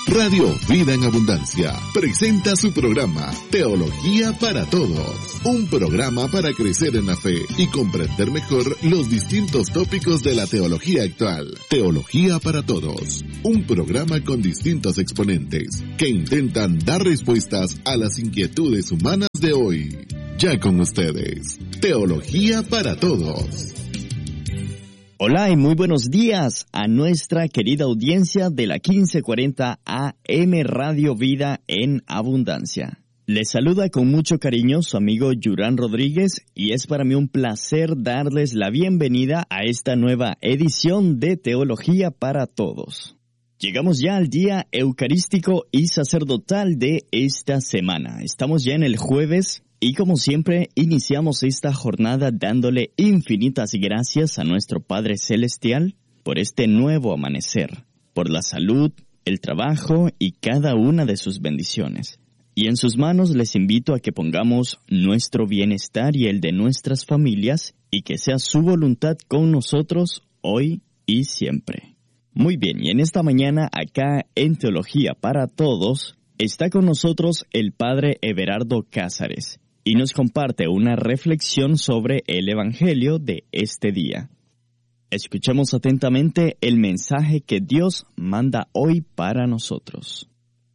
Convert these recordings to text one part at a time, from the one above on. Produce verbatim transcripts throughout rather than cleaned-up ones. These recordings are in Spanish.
Radio Vida en Abundancia presenta su programa Teología para Todos, un programa para crecer en la fe y comprender mejor los distintos tópicos de la teología actual. Teología para Todos, un programa con distintos exponentes que intentan dar respuestas a las inquietudes humanas de hoy. Ya con ustedes, Teología para Todos. Hola y muy buenos días a nuestra querida audiencia de la quince cuarenta A M Radio Vida en Abundancia. Les saluda con mucho cariño su amigo Yurán Rodríguez y es para mí un placer darles la bienvenida a esta nueva edición de Teología para Todos. Llegamos ya al día eucarístico y sacerdotal de esta semana. Estamos ya en el jueves. Y como siempre, iniciamos esta jornada dándole infinitas gracias a nuestro Padre Celestial por este nuevo amanecer, por la salud, el trabajo y cada una de sus bendiciones. Y en sus manos les invito a que pongamos nuestro bienestar y el de nuestras familias y que sea su voluntad con nosotros hoy y siempre. Muy bien, y en esta mañana acá en Teología para Todos está con nosotros el Padre Everardo Cázares y nos comparte una reflexión sobre el Evangelio de este día. Escuchemos atentamente el mensaje que Dios manda hoy para nosotros.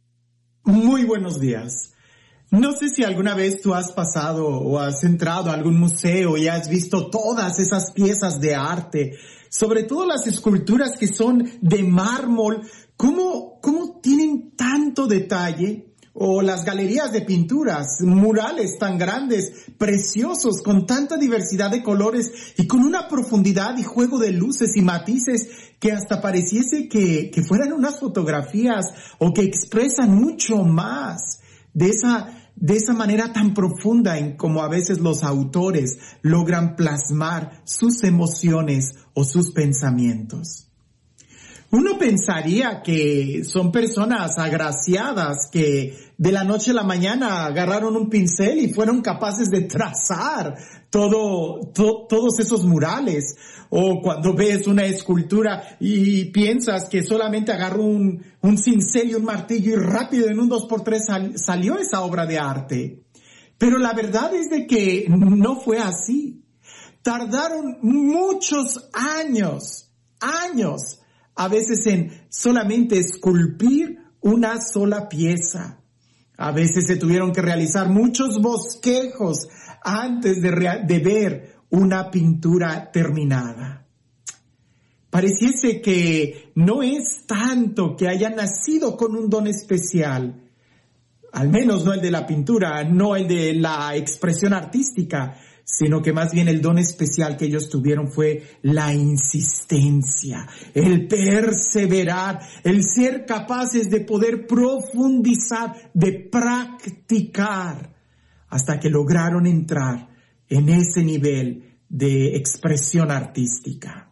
Muy buenos días. No sé si alguna vez tú has pasado o has entrado a algún museo y has visto todas esas piezas de arte, sobre todo las esculturas que son de mármol, cómo, cómo tienen tanto detalle. O las galerías de pinturas, murales tan grandes, preciosos, con tanta diversidad de colores y con una profundidad y juego de luces y matices que hasta pareciese que, que fueran unas fotografías o que expresan mucho más de esa, de esa manera tan profunda en como a veces los autores logran plasmar sus emociones o sus pensamientos. Uno pensaría que son personas agraciadas que de la noche a la mañana agarraron un pincel y fueron capaces de trazar todo, to, todos esos murales. O cuando ves una escultura y piensas que solamente agarró un, un cincel y un martillo y rápido en un dos por tres sal, salió esa obra de arte. Pero la verdad es de que no fue así. Tardaron muchos años, años, a veces en solamente esculpir una sola pieza. A veces se tuvieron que realizar muchos bosquejos antes de, rea- de ver una pintura terminada. Pareciese que no es tanto que haya nacido con un don especial, al menos no el de la pintura, no el de la expresión artística, sino que más bien el don especial que ellos tuvieron fue la insistencia, el perseverar, el ser capaces de poder profundizar, de practicar, hasta que lograron entrar en ese nivel de expresión artística.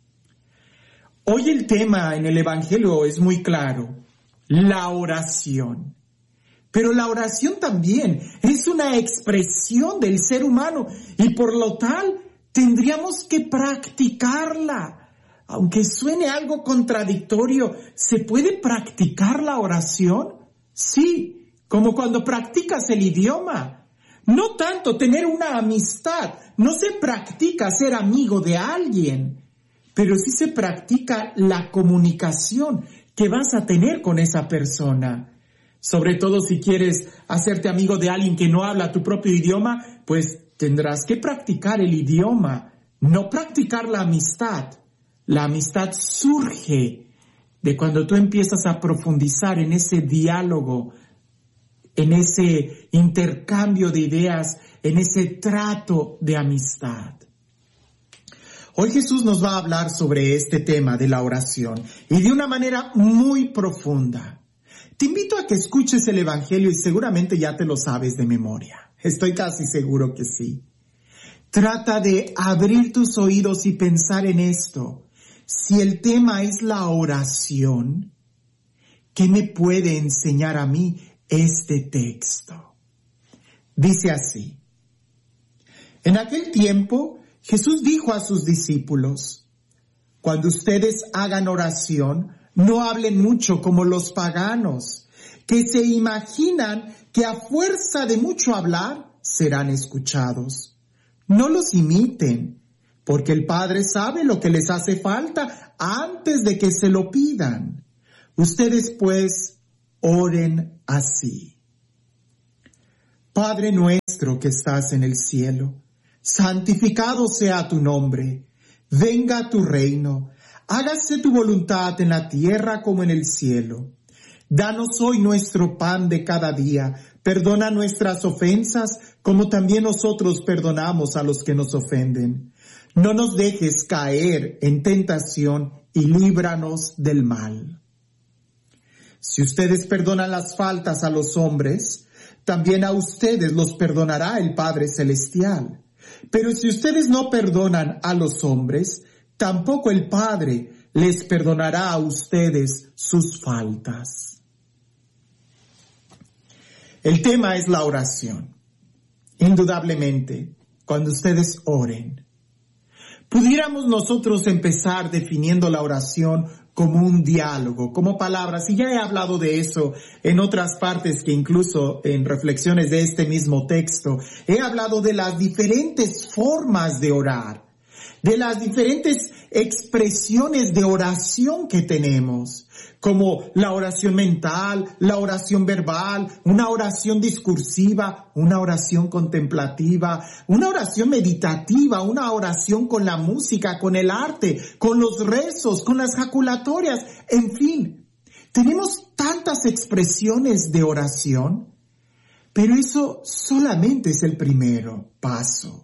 Hoy el tema en el Evangelio es muy claro, la oración. Pero la oración también es una expresión del ser humano y por lo tal tendríamos que practicarla. Aunque suene algo contradictorio, ¿se puede practicar la oración? Sí, como cuando practicas el idioma. No tanto tener una amistad, no se practica ser amigo de alguien, pero sí se practica la comunicación que vas a tener con esa persona. Sobre todo si quieres hacerte amigo de alguien que no habla tu propio idioma, pues tendrás que practicar el idioma, no practicar la amistad. La amistad surge de cuando tú empiezas a profundizar en ese diálogo, en ese intercambio de ideas, en ese trato de amistad. Hoy Jesús nos va a hablar sobre este tema de la oración y de una manera muy profunda. Te invito a que escuches el Evangelio y seguramente ya te lo sabes de memoria. Estoy casi seguro que sí. Trata de abrir tus oídos y pensar en esto. Si el tema es la oración, ¿qué me puede enseñar a mí este texto? Dice así. En aquel tiempo, Jesús dijo a sus discípulos, cuando ustedes hagan oración, No hablen mucho como los paganos, que se imaginan que a fuerza de mucho hablar serán escuchados. No los imiten, porque el Padre sabe lo que les hace falta antes de que se lo pidan. Ustedes pues oren así. Padre nuestro que estás en el cielo, santificado sea tu nombre. Venga tu reino. Hágase tu voluntad en la tierra como en el cielo. Danos hoy nuestro pan de cada día. Perdona nuestras ofensas como también nosotros perdonamos a los que nos ofenden. No nos dejes caer en tentación y líbranos del mal. Si ustedes perdonan las faltas a los hombres, también a ustedes los perdonará el Padre Celestial. Pero si ustedes no perdonan a los hombres, tampoco el Padre les perdonará a ustedes sus faltas. El tema es la oración. Indudablemente, cuando ustedes oren, pudiéramos nosotros empezar definiendo la oración como un diálogo, como palabras, y ya he hablado de eso en otras partes que incluso en reflexiones de este mismo texto, he hablado de las diferentes formas de orar, de las diferentes expresiones de oración que tenemos, como la oración mental, la oración verbal, una oración discursiva, una oración contemplativa, una oración meditativa, una oración con la música, con el arte, con los rezos, con las jaculatorias, en fin. Tenemos tantas expresiones de oración, pero eso solamente es el primer paso.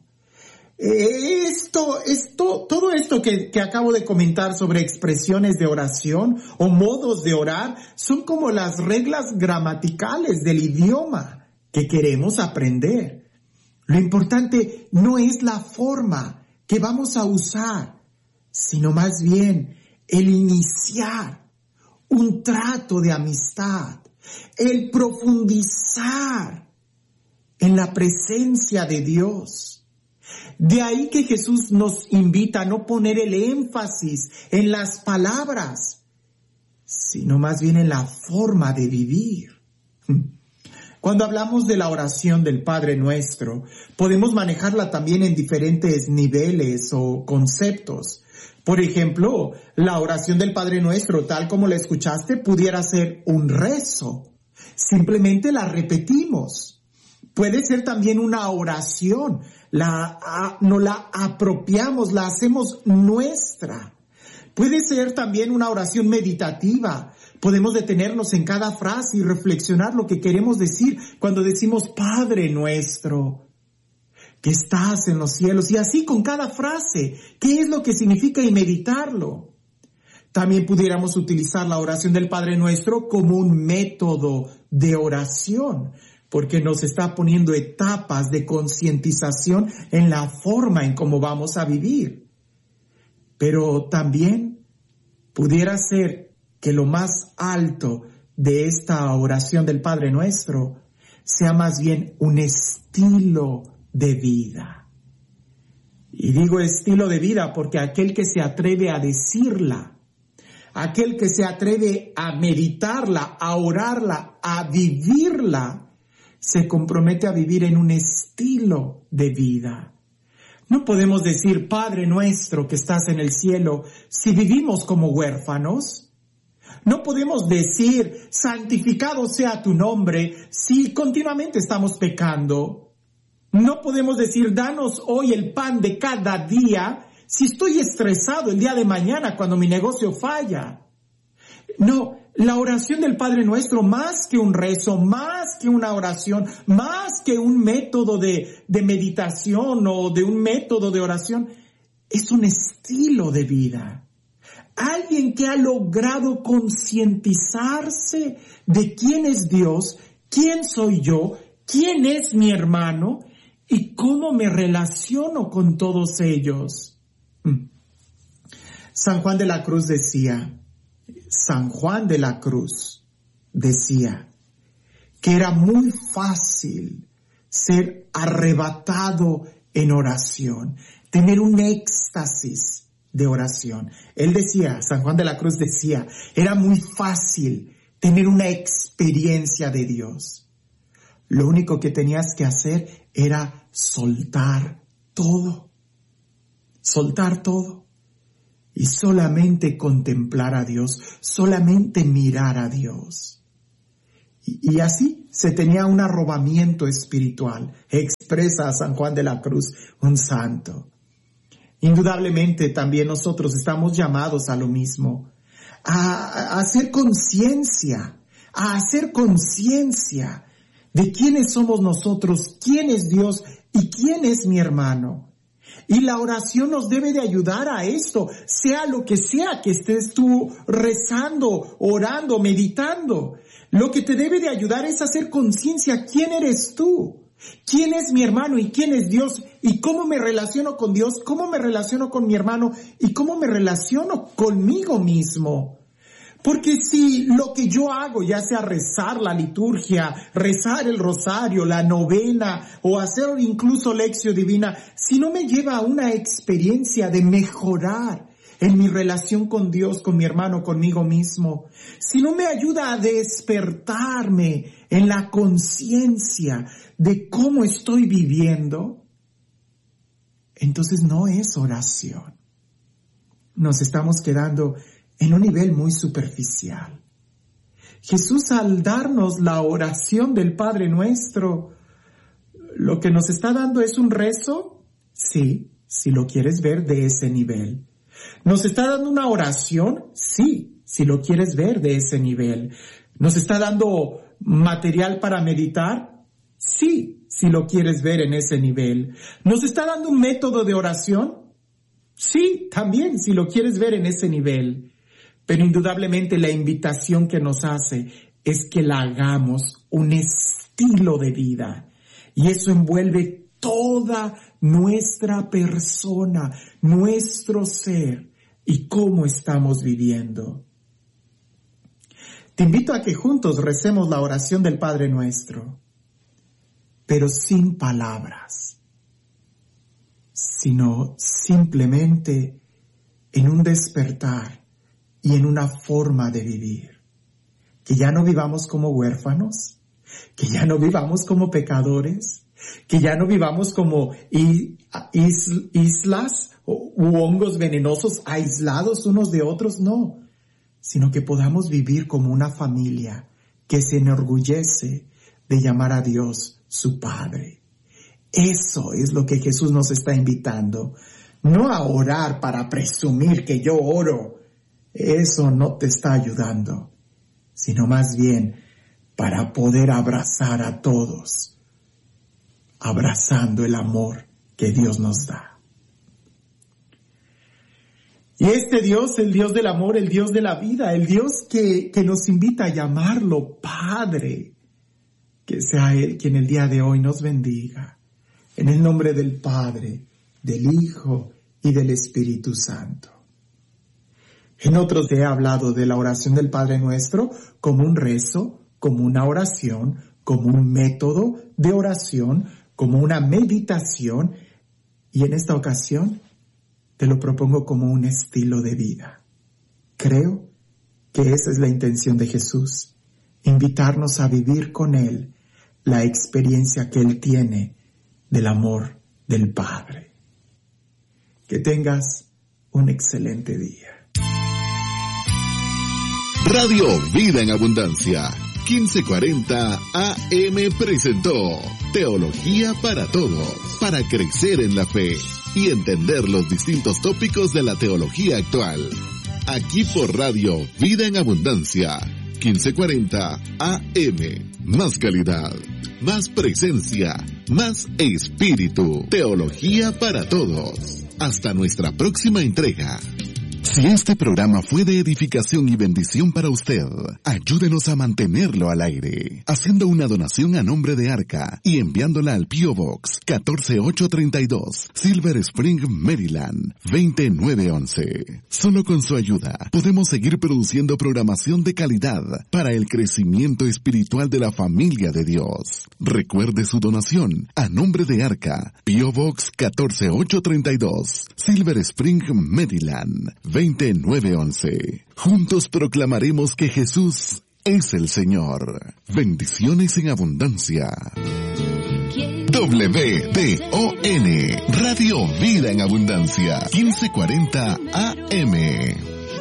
Esto, esto, todo esto que, que acabo de comentar sobre expresiones de oración o modos de orar son como las reglas gramaticales del idioma que queremos aprender. Lo importante no es la forma que vamos a usar, sino más bien el iniciar un trato de amistad, el profundizar en la presencia de Dios. De ahí que Jesús nos invita a no poner el énfasis en las palabras, sino más bien en la forma de vivir. Cuando hablamos de la oración del Padre Nuestro, podemos manejarla también en diferentes niveles o conceptos. Por ejemplo, la oración del Padre Nuestro, tal como la escuchaste, pudiera ser un rezo. Simplemente la repetimos. Puede ser también una oración, la, a, no la apropiamos, la hacemos nuestra. Puede ser también una oración meditativa. Podemos detenernos en cada frase y reflexionar lo que queremos decir cuando decimos Padre Nuestro, que estás en los cielos. Y así con cada frase, ¿qué es lo que significa? Y meditarlo. También pudiéramos utilizar la oración del Padre Nuestro como un método de oración, porque nos está poniendo etapas de concientización en la forma en cómo vamos a vivir. Pero también pudiera ser que lo más alto de esta oración del Padre Nuestro sea más bien un estilo de vida. Y digo estilo de vida porque aquel que se atreve a decirla, aquel que se atreve a meditarla, a orarla, a vivirla, se compromete a vivir en un estilo de vida. No podemos decir Padre Nuestro que estás en el cielo si vivimos como huérfanos. No podemos decir santificado sea tu nombre si continuamente estamos pecando. No podemos decir danos hoy el pan de cada día si estoy estresado el día de mañana cuando mi negocio falla. No, la oración del Padre Nuestro, más que un rezo, más que una oración, más que un método de, de meditación o de un método de oración, es un estilo de vida. Alguien que ha logrado concientizarse de quién es Dios, quién soy yo, quién es mi hermano y cómo me relaciono con todos ellos. San Juan de la Cruz decía, San Juan de la Cruz decía que era muy fácil ser arrebatado en oración, tener un éxtasis de oración. Él decía, San Juan de la Cruz decía, era muy fácil tener una experiencia de Dios. Lo único que tenías que hacer era soltar todo, soltar todo y solamente contemplar a Dios, solamente mirar a Dios. Y, y así se tenía un arrobamiento espiritual, expresa a San Juan de la Cruz, un santo. Indudablemente también nosotros estamos llamados a lo mismo, a, a hacer conciencia, a hacer conciencia de quiénes somos nosotros, quién es Dios y quién es mi hermano. Y la oración nos debe de ayudar a esto, sea lo que sea que estés tú rezando, orando, meditando. Lo que te debe de ayudar es hacer conciencia, ¿quién eres tú? ¿Quién es mi hermano y quién es Dios? ¿Y cómo me relaciono con Dios? ¿Cómo me relaciono con mi hermano? ¿Y cómo me relaciono conmigo mismo? Porque si lo que yo hago, ya sea rezar la liturgia, rezar el rosario, la novena o hacer incluso lección divina, si no me lleva a una experiencia de mejorar en mi relación con Dios, con mi hermano, conmigo mismo, si no me ayuda a despertarme en la conciencia de cómo estoy viviendo, entonces no es oración. Nos estamos quedando en un nivel muy superficial. Jesús, al darnos la oración del Padre Nuestro, lo que nos está dando es un rezo, sí, si lo quieres ver de ese nivel. ¿Nos está dando una oración? Sí, si lo quieres ver de ese nivel. ¿Nos está dando material para meditar? Sí, si lo quieres ver en ese nivel. ¿Nos está dando un método de oración? Sí, también, si lo quieres ver en ese nivel. Pero indudablemente la invitación que nos hace es que la hagamos un estilo de vida. Y eso envuelve toda nuestra persona, nuestro ser y cómo estamos viviendo. Te invito a que juntos recemos la oración del Padre Nuestro, pero sin palabras, sino simplemente en un despertar y en una forma de vivir. Que ya no vivamos como huérfanos, que ya no vivamos como pecadores, que ya no vivamos como islas u hongos venenosos aislados unos de otros, no, sino que podamos vivir como una familia que se enorgullece de llamar a Dios su Padre. Eso es lo que Jesús nos está invitando, no a orar para presumir que yo oro. Eso no te está ayudando, sino más bien para poder abrazar a todos, abrazando el amor que Dios nos da. Y este Dios, el Dios del amor, el Dios de la vida, el Dios que, que nos invita a llamarlo Padre, que sea Él quien el día de hoy nos bendiga, en el nombre del Padre, del Hijo y del Espíritu Santo. En otros he hablado de la oración del Padre Nuestro como un rezo, como una oración, como un método de oración, como una meditación, y en esta ocasión te lo propongo como un estilo de vida. Creo que esa es la intención de Jesús, invitarnos a vivir con Él la experiencia que Él tiene del amor del Padre. Que tengas un excelente día. Radio Vida en Abundancia, quince cuarenta A M presentó Teología para Todos, para crecer en la fe y entender los distintos tópicos de la teología actual. Aquí por Radio Vida en Abundancia, quince cuarenta A M. Más calidad, más presencia, más espíritu. Teología para Todos. Hasta nuestra próxima entrega. Si este programa fue de edificación y bendición para usted, ayúdenos a mantenerlo al aire, haciendo una donación a nombre de Arca y enviándola al P O Box catorce ocho treinta y dos, Silver Spring, Maryland, veinte nueve once. Solo con su ayuda podemos seguir produciendo programación de calidad para el crecimiento espiritual de la familia de Dios. Recuerde su donación a nombre de Arca, P O Box catorce ocho treinta y dos, Silver Spring, Maryland, veinte nueve once. Juntos proclamaremos que Jesús es el Señor. Bendiciones en abundancia. W D O N, Radio Vida en Abundancia, quince cuarenta A M.